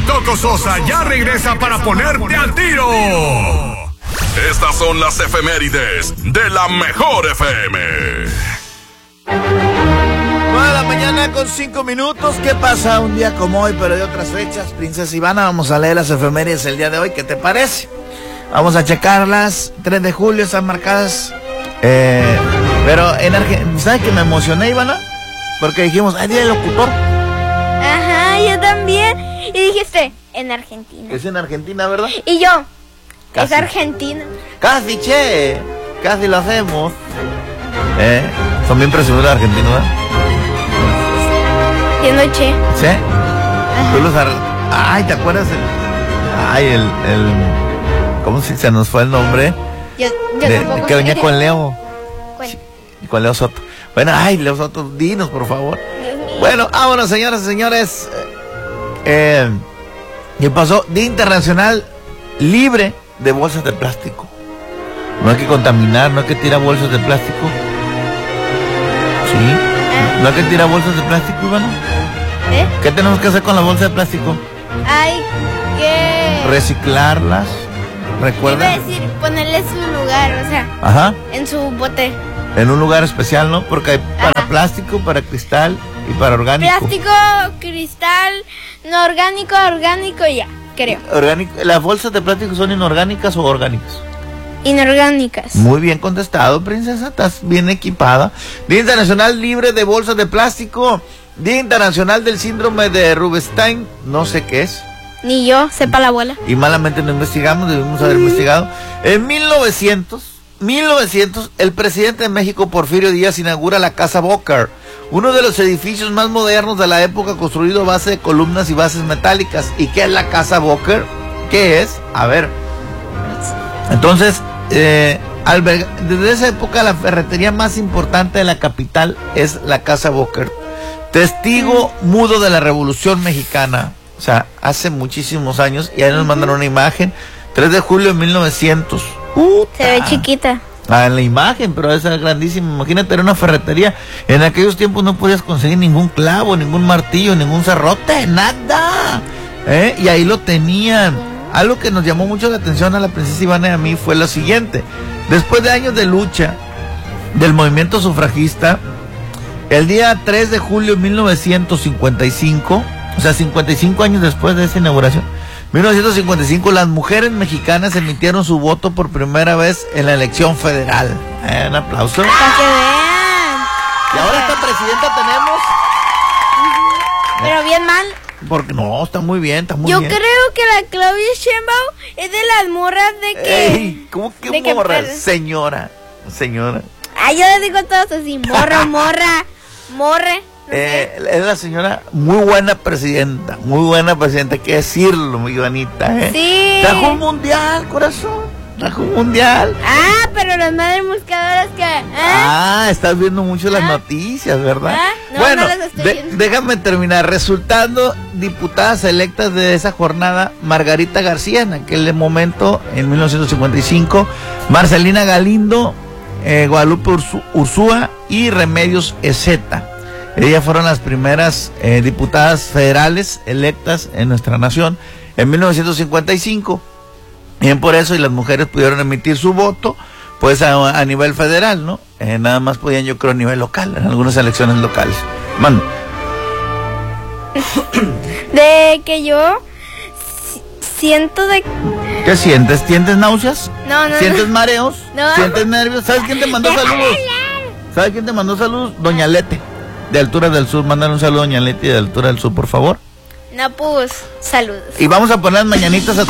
Toco Sosa ya regresa para ponerte al tiro. Estas son las efemérides de la Mejor FM. 9:05 a.m. ¿Qué pasa un día como hoy, pero de otras fechas? Princesa Ivana, vamos a leer las efemérides el día de hoy. ¿Qué te parece? Vamos a checarlas. 3 de julio están marcadas. Pero en Argentina, ¿sabes que me emocioné, Ivana? Porque dijimos, ¡ay, día del locutor! Ajá, yo también. Y dijiste, en Argentina. Es en Argentina, ¿verdad? Y yo, Casi. es Argentina. Casi, che. Casi lo hacemos. Son bien presumidos los argentinos, ¿verdad? Siendo che. ¿Sí? Tú los ay, ¿te acuerdas? ¿Cómo se nos fue el nombre? Yo tampoco que venía sé. con Leo. ¿Cuál? Con Leo Soto. Bueno, ay, Leo Soto, dinos, por favor. Dios mío. Bueno, vámonos, señoras y señores. ¿Qué pasó? Día Internacional Libre de Bolsas de Plástico. No hay que contaminar, no hay que tirar bolsas de plástico. ¿Sí? ¿No hay que tirar bolsas de plástico, Iván? ¿Qué tenemos que hacer con la bolsa de plástico? Hay que... Reciclarlas. ¿Recuerda? Iba a decir, ponerle su lugar, o sea, Ajá. en su bote. En un lugar especial, ¿no? Porque hay para Ajá. plástico, para cristal y para orgánico. Plástico, cristal, no orgánico, ya, creo. Orgánico. ¿Las bolsas de plástico son inorgánicas o orgánicas? Inorgánicas. Muy bien contestado, princesa. Estás bien equipada. Día Internacional Libre de Bolsas de Plástico. Día Internacional del Síndrome de Rubinstein. No sé qué es. Ni yo, sepa la bola. Y malamente no investigamos, debimos haber investigado. En 1900, el presidente de México, Porfirio Díaz, inaugura la Casa Boker, uno de los edificios más modernos de la época, construido a base de columnas y bases metálicas. ¿Y qué es la Casa Boker? ¿Qué es? A ver. Entonces, desde esa época la ferretería más importante de la capital es la Casa Boker. Testigo mudo de la Revolución Mexicana. O sea, hace muchísimos años. Y ahí nos mandaron una imagen. 3 de julio de 1900. Se ve chiquita. En la imagen, pero esa es grandísima. Imagínate, era una ferretería. En aquellos tiempos no podías conseguir ningún clavo, ningún martillo, ningún serrote, nada. Y ahí lo tenían. Algo que nos llamó mucho la atención a la princesa Ivana y a mí fue lo siguiente. Después de años de lucha del movimiento sufragista, el día 3 de julio de 1955, o sea, 55 años después de esa inauguración, 1955, las mujeres mexicanas emitieron su voto por primera vez en la elección federal. Un aplauso. Para que vean. Y ahora esta presidenta tenemos... Pero bien mal. Porque no, está muy bien, está muy Yo bien. creo que la Claudia Sheinbaum es de las morras de que... Ey, ¿cómo que de que morra? per- Señora. Ay, yo le digo a todos así, morre. No sé. Es la señora muy buena presidenta, hay que decirlo, muy bonita, Sí. Trajo un mundial, corazón, trajo un mundial. Ah, pero las madres buscadoras que... Estás viendo mucho las noticias, ¿verdad? No, bueno, no las estoy viendo. déjame terminar. Resultando diputadas electas de esa jornada, Margarita García, en aquel momento, en 1955, Marcelina Galindo, Guadalupe Ursúa y Remedios Ezeta. Ellas fueron las primeras diputadas federales electas en nuestra nación en 1955. Bien por eso, y las mujeres pudieron emitir su voto, pues a nivel federal, ¿no? Nada más podían, yo creo, a nivel local, en algunas elecciones locales. Mano. De que yo siento de... ¿Qué sientes? ¿Sientes náuseas? No. ¿Sientes mareos? No. ¿Sientes nervios? ¿Sabes quién te mandó saludos? ¿Sabes quién te mandó saludos? Doña Lete, de Altura del Sur. Mándale un saludo a Doña Lete de Altura del Sur, por favor. No, pues, saludos. Y vamos a poner las mañanitas a